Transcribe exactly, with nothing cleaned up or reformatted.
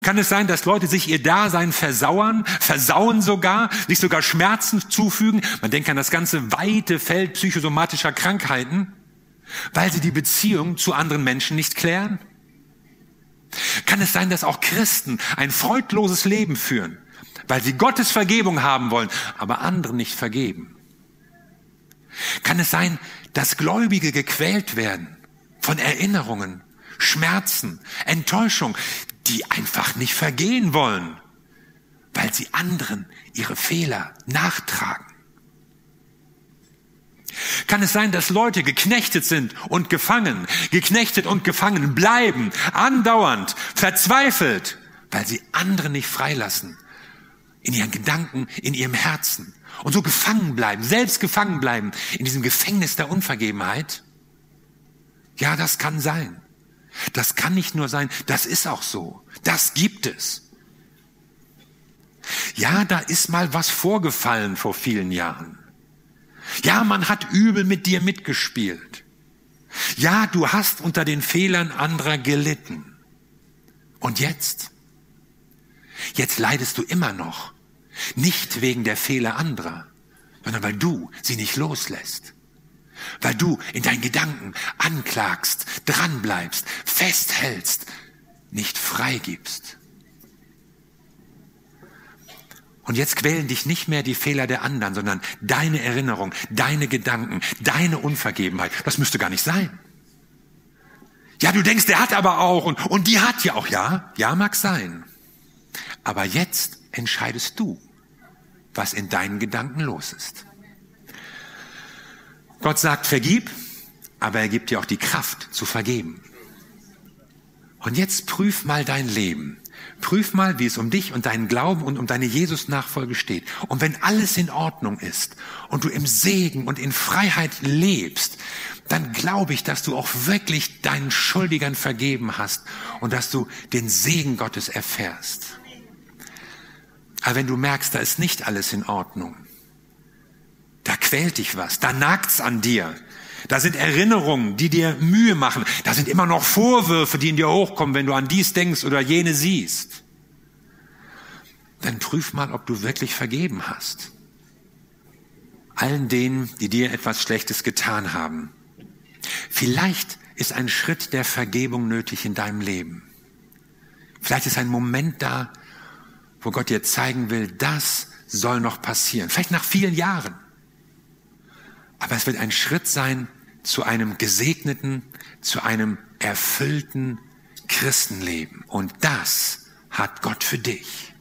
Kann es sein, dass Leute sich ihr Dasein versauern, versauen sogar, sich sogar Schmerzen zufügen? Man denkt an das ganze weite Feld psychosomatischer Krankheiten, weil sie die Beziehung zu anderen Menschen nicht klären? Kann es sein, dass auch Christen ein freudloses Leben führen, weil sie Gottes Vergebung haben wollen, aber anderen nicht vergeben? Kann es sein, dass Gläubige gequält werden von Erinnerungen, Schmerzen, Enttäuschung, die einfach nicht vergehen wollen, weil sie anderen ihre Fehler nachtragen? Kann es sein, dass Leute geknechtet sind und gefangen, geknechtet und gefangen bleiben, andauernd, verzweifelt, weil sie andere nicht freilassen, in ihren Gedanken, in ihrem Herzen, und so gefangen bleiben, selbst gefangen bleiben in diesem Gefängnis der Unvergebenheit? Ja, das kann sein. Das kann nicht nur sein, das ist auch so. Das gibt es. Ja, da ist mal was vorgefallen vor vielen Jahren. Ja, man hat übel mit dir mitgespielt. Ja, du hast unter den Fehlern anderer gelitten. Und jetzt? Jetzt leidest du immer noch. Nicht wegen der Fehler anderer, sondern weil du sie nicht loslässt. Weil du in deinen Gedanken anklagst, dranbleibst, festhältst, nicht freigibst. Und jetzt quälen dich nicht mehr die Fehler der anderen, sondern deine Erinnerung, deine Gedanken, deine Unvergebenheit. Das müsste gar nicht sein. Ja, du denkst, der hat aber auch und, und die hat ja auch. Ja, ja, mag sein. Aber jetzt entscheidest du, was in deinen Gedanken los ist. Gott sagt, vergib, aber er gibt dir auch die Kraft zu vergeben. Und jetzt prüf mal dein Leben. Prüf mal, wie es um dich und deinen Glauben und um deine Jesus-Nachfolge steht. Und wenn alles in Ordnung ist und du im Segen und in Freiheit lebst, dann glaube ich, dass du auch wirklich deinen Schuldigern vergeben hast und dass du den Segen Gottes erfährst. Aber wenn du merkst, da ist nicht alles in Ordnung, da quält dich was, da nagt's an dir, da sind Erinnerungen, die dir Mühe machen, da sind immer noch Vorwürfe, die in dir hochkommen, wenn du an dies denkst oder jene siehst, dann prüf mal, ob du wirklich vergeben hast. Allen denen, die dir etwas Schlechtes getan haben. Vielleicht ist ein Schritt der Vergebung nötig in deinem Leben. Vielleicht ist ein Moment da, wo Gott dir zeigen will, das soll noch passieren. Vielleicht nach vielen Jahren. Aber es wird ein Schritt sein zu einem gesegneten, zu einem erfüllten Christenleben. Und das hat Gott für dich.